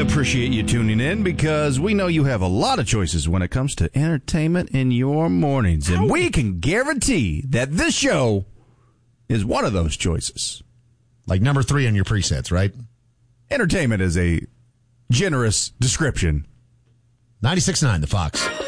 appreciate you tuning in because we know you have a lot of choices when it comes to entertainment in your mornings. And we can guarantee that this show is one of those choices. Like number 3 on your presets, right? Entertainment is a generous description. 96.9, The Fox.